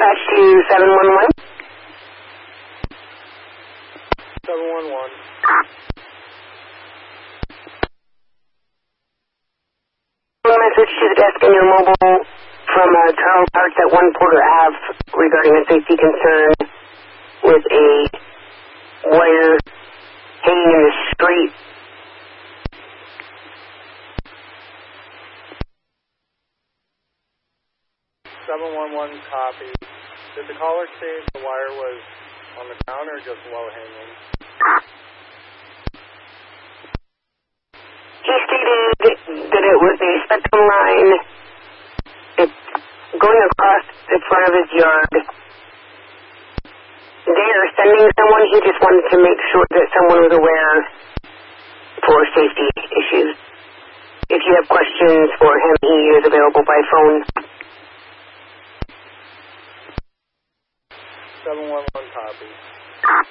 dispatch to 711. 711. Message to the desk in your mobile from Charles Parks at 1 Porter Ave regarding a safety concern with a wire hanging in the street. 711 copy. Did the caller say the wire was on the ground or just low hanging? He stated that it was a spectrum line going across the front of his yard. They are sending someone. He just wanted to make sure that someone was aware for safety issues. If you have questions for him, he is available by phone. 711 copy.